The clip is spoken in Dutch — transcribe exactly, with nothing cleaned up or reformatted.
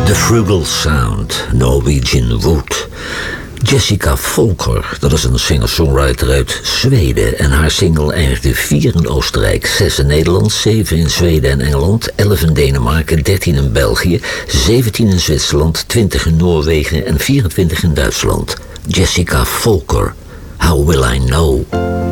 The Frugal Sound, Norwegian Wood. Jessica Folker, dat is een singer-songwriter uit Zweden. En haar single eindigde vier in Oostenrijk, zes in Nederland, zeven in Zweden en Engeland, elf in Denemarken, dertien in België, zeventien in Zwitserland, twintig in Noorwegen en vierentwintig in Duitsland. Jessica Folker, How Will I Know?